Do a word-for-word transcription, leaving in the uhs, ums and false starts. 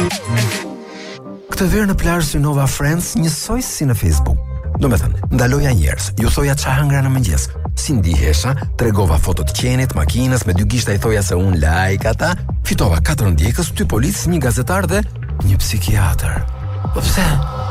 Këtë verë në plazh synova Friends njësoj si në Facebook. Do me thënë, ndaloja njerës, ju thoja qa hangra në mëngjes. Si ndihesha, tregova fotot qenit, makinës, me dy gishta i thoja se unë like ata, fitova katër ndjekës, dy policë, një gazetar dhe një psikiatër. Po pse?